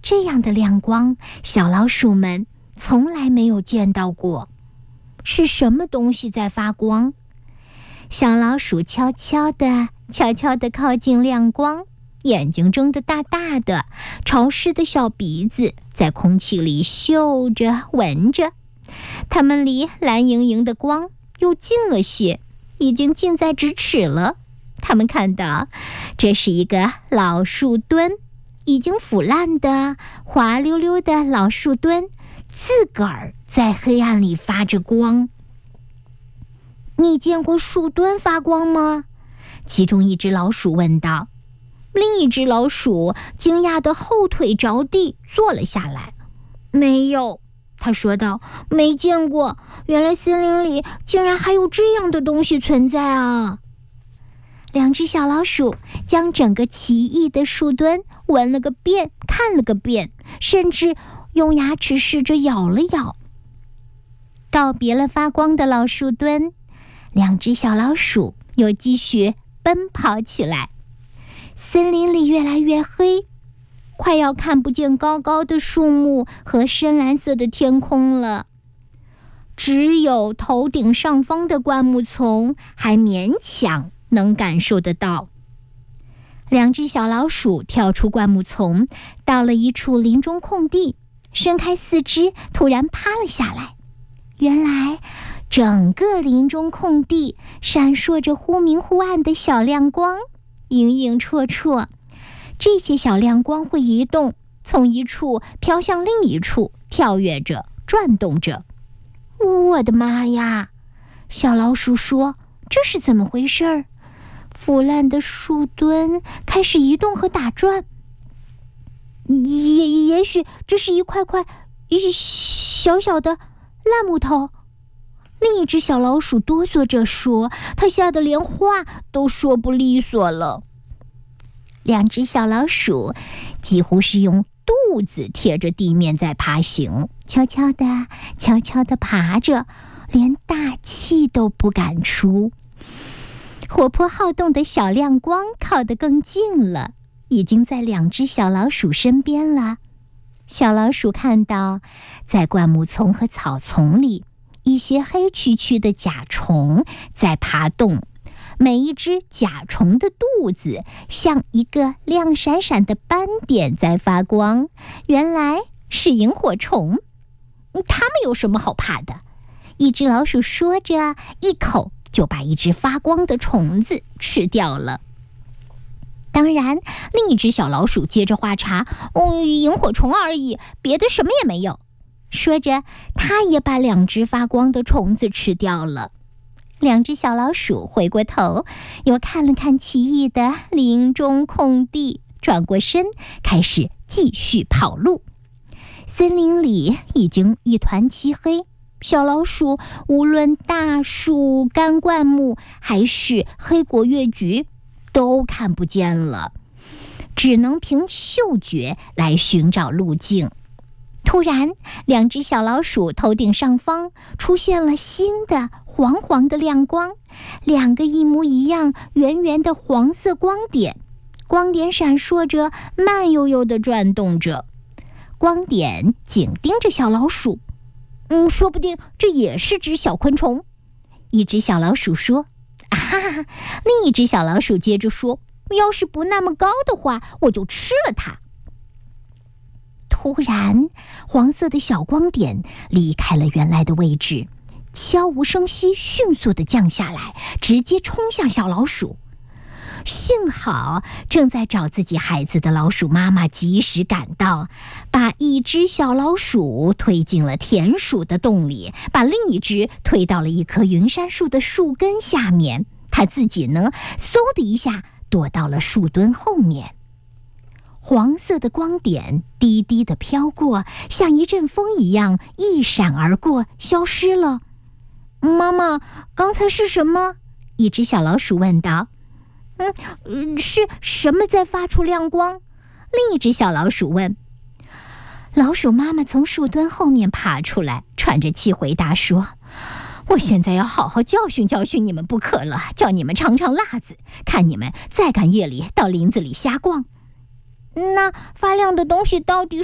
这样的亮光，小老鼠们从来没有见到过。是什么东西在发光？小老鼠悄悄地靠近亮光，眼睛睁得大大的，潮湿的小鼻子在空气里嗅着闻着。它们离蓝莹莹的光又近了些，已经近在咫尺了。它们看到这是一个老树墩，已经腐烂的滑溜溜的老树墩，自个儿在黑暗里发着光。你见过树墩发光吗？其中一只老鼠问道。另一只老鼠惊讶的后腿着地坐了下来。没有，他说道，没见过，原来森林里竟然还有这样的东西存在啊。两只小老鼠将整个奇异的树墩闻了个遍，看了个遍，甚至用牙齿试着咬了咬。告别了发光的老树墩，两只小老鼠又继续奔跑起来。森林里越来越黑，快要看不见高高的树木和深蓝色的天空了。只有头顶上方的灌木丛还勉强能感受得到。两只小老鼠跳出灌木丛，到了一处林中空地，伸开四肢，突然趴了下来。原来整个林中空地闪烁着忽明忽暗的小亮光，影影绰绰。这些小亮光会移动，从一处飘向另一处，跳跃着，转动着。我的妈呀！小老鼠说，这是怎么回事？腐烂的树墩开始移动和打转。也许这是一块块小小的烂木头。另一只小老鼠哆嗦着说，它吓得连话都说不利索了。两只小老鼠几乎是用肚子贴着地面在爬行，悄悄地爬着，连大气都不敢出。活泼好动的小亮光靠得更近了，已经在两只小老鼠身边了。小老鼠看到，在灌木丛和草丛里，一些黑黢黢的甲虫在爬动，每一只甲虫的肚子像一个亮闪闪的斑点在发光，原来是萤火虫。它们有什么好怕的？一只老鼠说着，一口就把一只发光的虫子吃掉了。当然，另一只小老鼠接着话茬，萤火虫而已，别的什么也没有。说着，它也把两只发光的虫子吃掉了。两只小老鼠回过头，又看了看奇异的林中空地，转过身，开始继续跑路。森林里已经一团漆黑，小老鼠无论大树、干灌木还是黑果月菊都看不见了，只能凭嗅觉来寻找路径。突然，两只小老鼠头顶上方出现了新的黄黄的亮光，两个一模一样圆圆的黄色光点，光点闪烁着，慢悠悠地转动着。光点紧盯着小老鼠，说不定这也是只小昆虫。一只小老鼠说，啊哈哈！另一只小老鼠接着说，要是不那么高的话，我就吃了它。突然，黄色的小光点离开了原来的位置，悄无声息迅速地降下来，直接冲向小老鼠。幸好正在找自己孩子的老鼠妈妈及时赶到，把一只小老鼠推进了田鼠的洞里，把另一只推到了一棵云杉树的树根下面，它自己呢，嗖的一下躲到了树墩后面。黄色的光点低低地飘过，像一阵风一样一闪而过，消失了。妈妈，刚才是什么？一只小老鼠问道。是什么在发出亮光？另一只小老鼠问。老鼠妈妈从树墩后面爬出来，喘着气回答说，我现在要好好教训教训你们不可了，叫你们尝尝辣子，看你们再敢夜里到林子里瞎逛。那发亮的东西到底